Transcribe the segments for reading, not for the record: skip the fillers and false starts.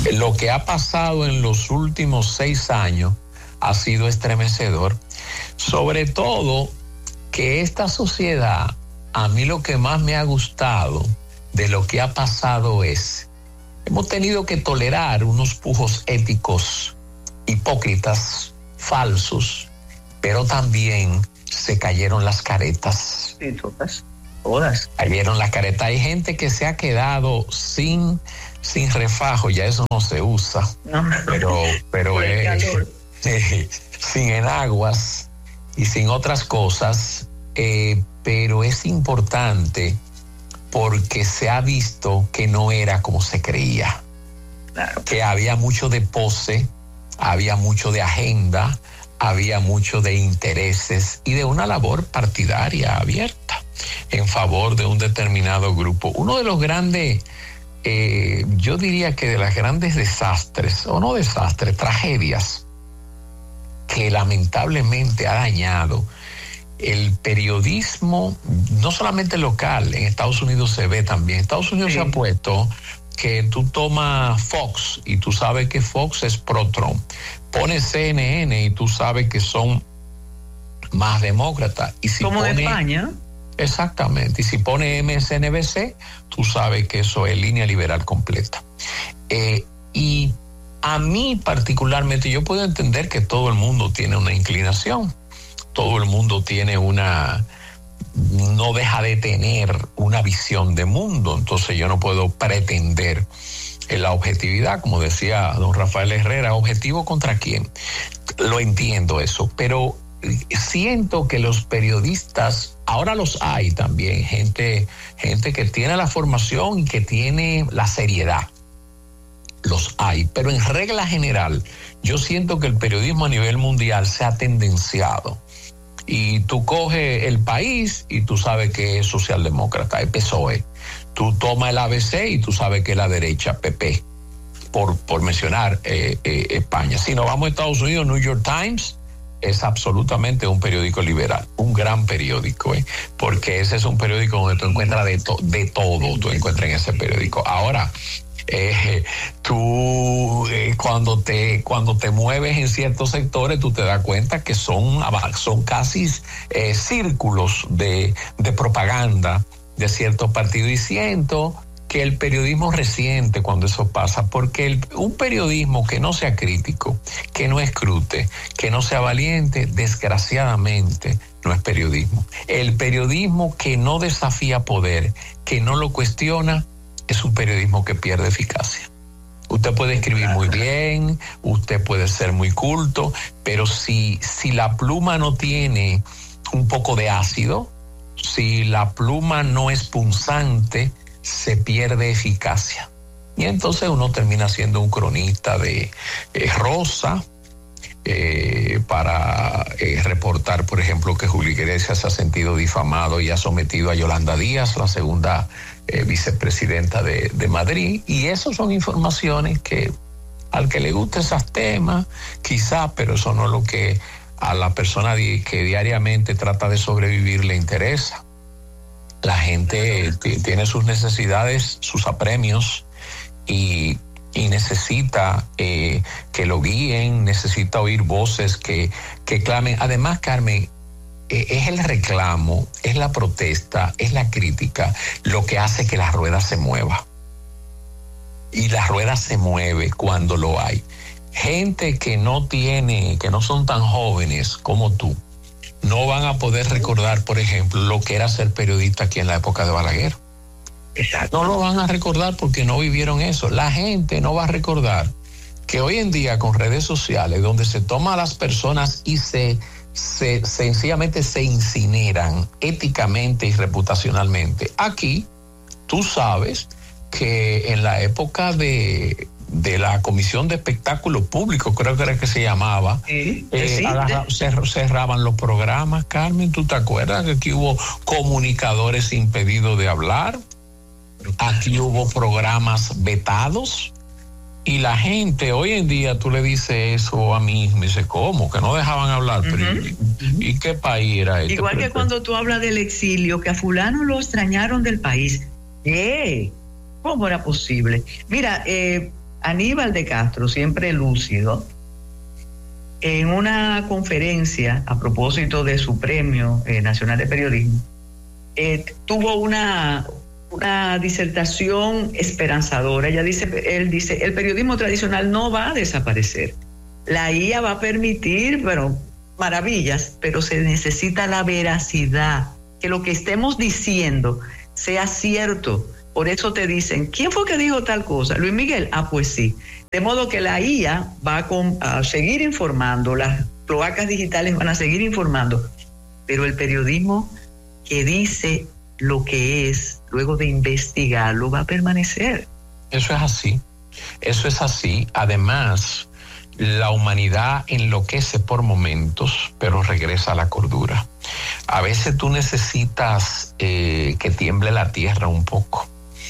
Lo que ha pasado en los últimos 6 años ha sido estremecedor. Sobre todo que esta sociedad, a mí lo que más me ha gustado de lo que ha pasado es, hemos tenido que tolerar unos pujos éticos, hipócritas, falsos, pero también se cayeron las caretas. Sí, todas. Cayeron las caretas. Hay gente que se ha quedado sin refajo, ya eso no se usa, no. pero sin enaguas y sin otras cosas, pero es importante porque se ha visto que no era como se creía. Claro. Que había mucho de pose, había mucho de agenda, había mucho de intereses y de una labor partidaria abierta en favor de un determinado grupo. Uno de los grandes, yo diría que de las grandes desastres, o no desastres, tragedias que lamentablemente ha dañado el periodismo, no solamente local, en Estados Unidos se ve también. Estados Unidos se ha puesto que tú tomas Fox y tú sabes que Fox es pro-Trump. Pones CNN y tú sabes que son más demócratas. Y si como de España. Exactamente. Y si pone MSNBC, tú sabes que eso es línea liberal completa. Y a mí particularmente, yo puedo entender que todo el mundo tiene una inclinación. Todo el mundo tiene no deja de tener una visión de mundo. Entonces yo no puedo pretender la objetividad, como decía don Rafael Herrera. ¿Objetivo contra quién? Lo entiendo eso, pero siento que los periodistas, ahora los hay también, gente que tiene la formación y que tiene la seriedad. Los hay, pero en regla general, yo siento que el periodismo a nivel mundial se ha tendenciado. Y tú coges El País y tú sabes que es socialdemócrata, es PSOE. Tú tomas el ABC y tú sabes que es la derecha, PP, por mencionar España. Si nos vamos a Estados Unidos, New York Times es absolutamente un periódico liberal, un gran periódico, porque ese es un periódico donde tú encuentras de todo, tú encuentras en ese periódico. Ahora, tú cuando te mueves en ciertos sectores, tú te das cuenta que son casi círculos de propaganda de ciertos partidos, y siento que el periodismo resiente cuando eso pasa, porque un periodismo que no sea crítico, que no escrute, que no sea valiente, desgraciadamente no es periodismo. El periodismo que no desafía poder, que no lo cuestiona, es un periodismo que pierde eficacia. Usted puede escribir muy bien, usted puede ser muy culto, pero si la pluma no tiene un poco de ácido, si la pluma no es punzante, se pierde eficacia. Y entonces uno termina siendo un cronista de rosa, para reportar, por ejemplo, que Julio Iglesias se ha sentido difamado y ha sometido a Yolanda Díaz, la segunda vicepresidenta de Madrid, y esas son informaciones que al que le guste esos temas, quizá, pero eso no es lo que a la persona que diariamente trata de sobrevivir le interesa. La gente tiene sus necesidades, sus apremios, y necesita que lo guíen, necesita oír voces que clamen. Además, Carmen, es el reclamo, es la protesta, es la crítica lo que hace que la rueda se mueva. Y la rueda se mueve cuando lo hay. Gente que no son tan jóvenes como tú, no van a poder recordar, por ejemplo, lo que era ser periodista aquí en la época de Balaguer. Exacto. No lo van a recordar porque no vivieron eso. La gente no va a recordar que hoy en día con redes sociales, donde se toma a las personas y sencillamente se incineran éticamente y reputacionalmente. Aquí, tú sabes que en la época de la Comisión de Espectáculos Públicos, creo que era que se llamaba, cerraban los programas. Carmen, ¿tú te acuerdas que aquí hubo comunicadores impedidos de hablar? Aquí hubo programas vetados. Y la gente, hoy en día tú le dices eso a mí, me dice, ¿cómo? Que no dejaban hablar. Pero ¿y qué país era este? Igual que cuando tú hablas del exilio, que a fulano lo extrañaron del país. ¿Cómo era posible? Mira, Aníbal de Castro, siempre lúcido, en una conferencia a propósito de su Premio Nacional de Periodismo, tuvo una disertación esperanzadora. Él dice, el periodismo tradicional no va a desaparecer. La IA va a permitir, maravillas, pero se necesita la veracidad, que lo que estemos diciendo sea cierto. Por eso te dicen, ¿quién fue que dijo tal cosa? Luis Miguel, pues sí. De modo que la IA va a seguir informando, las cloacas digitales van a seguir informando, pero el periodismo que dice lo que es, luego de investigarlo, va a permanecer. Eso es así, eso es así. Además, la humanidad enloquece por momentos, pero regresa a la cordura. A veces tú necesitas que tiemble la tierra un poco.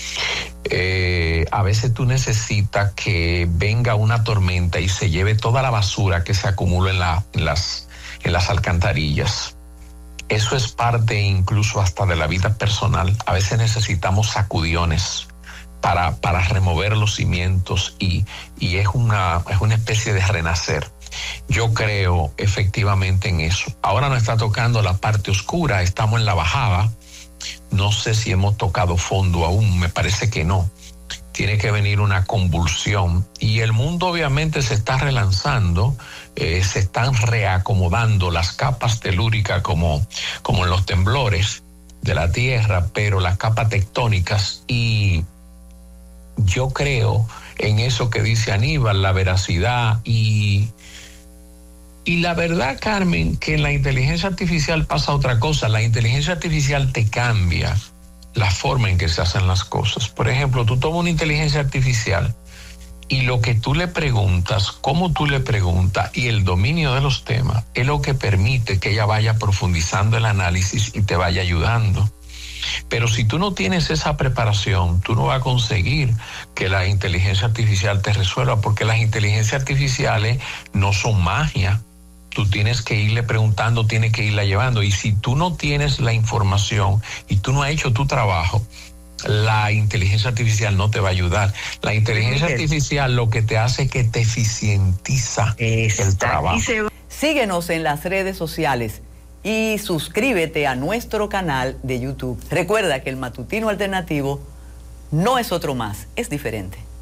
A veces tú necesitas que venga una tormenta y se lleve toda la basura que se acumula en las alcantarillas. Eso es parte incluso hasta de la vida personal. A veces necesitamos sacudiones para remover los cimientos y es una especie de renacer. Yo creo efectivamente en eso. Ahora nos está tocando la parte oscura, estamos en la bajada. No sé si hemos tocado fondo aún, me parece que no. Tiene que venir una convulsión y el mundo obviamente se está relanzando, se están reacomodando las capas telúricas como en los temblores de la tierra, pero las capas tectónicas, y yo creo en eso que dice Aníbal, la veracidad y la verdad, Carmen, que en la inteligencia artificial pasa otra cosa. La inteligencia artificial te cambia la forma en que se hacen las cosas. Por ejemplo, tú tomas una inteligencia artificial y lo que tú le preguntas, cómo tú le preguntas y el dominio de los temas es lo que permite que ella vaya profundizando el análisis y te vaya ayudando. Pero si tú no tienes esa preparación, tú no vas a conseguir que la inteligencia artificial te resuelva, porque las inteligencias artificiales no son magia. Tú tienes que irle preguntando, tienes que irla llevando. Y si tú no tienes la información y tú no has hecho tu trabajo, la inteligencia artificial no te va a ayudar. La inteligencia artificial lo que te hace es que te eficientiza el trabajo. Síguenos en las redes sociales y suscríbete a nuestro canal de YouTube. Recuerda que el Matutino Alternativo no es otro más, es diferente.